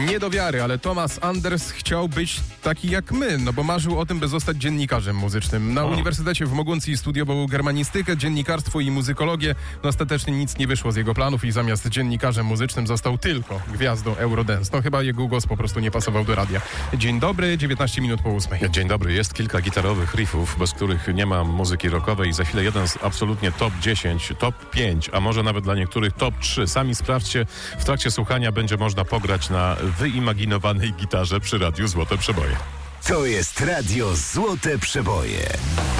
Nie do wiary, ale Thomas Anders chciał być taki jak my, no bo marzył o tym, by zostać dziennikarzem muzycznym. Na Uniwersytecie w Moguncji studiował germanistykę, dziennikarstwo i muzykologię. No ostatecznie nic nie wyszło z jego planów i zamiast dziennikarzem muzycznym został tylko gwiazdą Eurodance. No chyba jego głos po prostu nie pasował do radia. Dzień dobry, 19 minut po 8. Dzień dobry. Jest kilka gitarowych riffów, bez których nie ma muzyki rockowej i za chwilę jeden z absolutnie top 10, top 5, a może nawet dla niektórych top 3. Sami sprawdźcie, w trakcie słuchania będzie można pograć na wyimaginowanej gitarze przy radiu Złote Przeboje. To jest Radio Złote Przeboje.